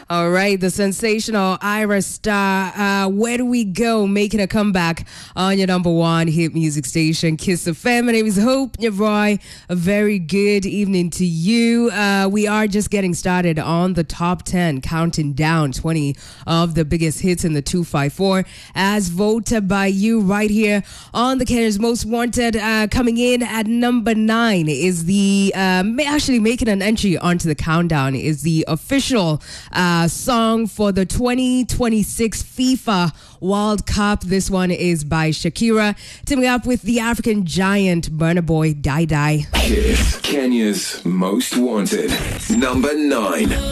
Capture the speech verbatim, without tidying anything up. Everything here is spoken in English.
All right, the sensational Ira Star. Uh, where do we go? Making a comeback on your number one hit music station, Kiss F M. My name is Hope Roy. A very good evening to you. Uh, we are just getting started on the top ten, counting down twenty of the biggest hits in the two five four, as voted by you right here on the Kenya's Most Wanted. Uh, coming in at number nine is the uh, actually making an entry onto the countdown is the official uh, song for the twenty twenty-six FIFA World Cup. This one is by Shakira, teaming up with the African giant Burna Boy, Die Die. Kiss, Kenya's Most Wanted, number nine.